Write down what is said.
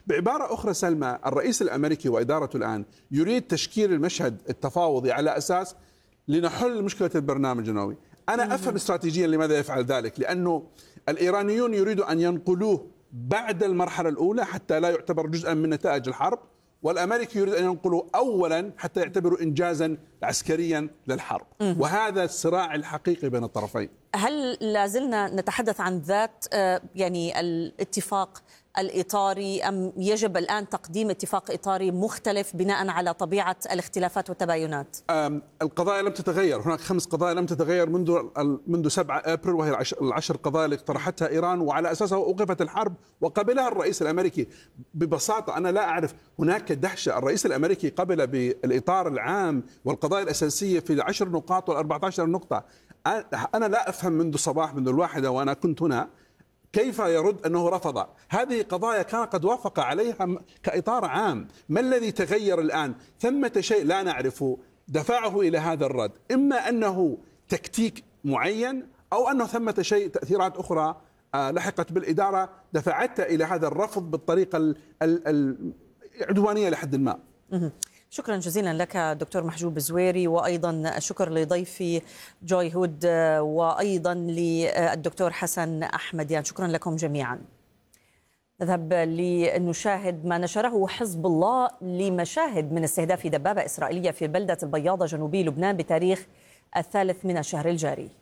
بعبارة أخرى سلمى، الرئيس الأمريكي وإدارته الآن يريد تشكيل المشهد التفاوضي على أساس لنحل مشكلة البرنامج النووي. أنا أفهم استراتيجيا لماذا يفعل ذلك، لأنه الإيرانيون يريدوا أن ينقلوه بعد المرحلة الأولى حتى لا يعتبر جزءا من نتائج الحرب، والأمريكي يريد أن ينقلوه أولا حتى يعتبروا إنجازا عسكريا للحرب. وهذا الصراع الحقيقي بين الطرفين. هل لازلنا نتحدث عن ذات يعني الاتفاق الإطاري، أم يجب الآن تقديم اتفاق إطاري مختلف بناء على طبيعة الاختلافات والتباينات؟ القضايا لم تتغير. هناك 5 قضايا لم تتغير منذ 7 أبريل، وهي ال10 قضايا اللي اقترحتها إيران، وعلى أساسها أوقفت الحرب وقبلها الرئيس الأمريكي. ببساطة أنا لا أعرف، هناك دهشة. الرئيس الأمريكي قبل بالإطار العام والقضايا الأساسية في 10 نقاط وال14 نقطة. أنا لا أفهم منذ صباح، منذ 1 وأنا كنت هنا، كيف يرد أنه رفض هذه قضايا كان قد وافق عليها كإطار عام. ما الذي تغير الآن؟ ثمة شيء لا نعرفه دفعه إلى هذا الرد، إما أنه تكتيك معين أو أنه ثمة شيء تأثيرات أخرى لحقت بالإدارة دفعتها إلى هذا الرفض بالطريقة العدوانية لحد ما. شكرا جزيلا لك دكتور محجوب الزويري، وأيضا الشكر لضيفي جوي هود، وأيضا للدكتور حسن أحمديان. شكرا لكم جميعا. نذهب لنشاهد ما نشره حزب الله لمشاهد من استهداف دبابة إسرائيلية في بلدة البياضة جنوبي لبنان بتاريخ 3 من الشهر الجاري.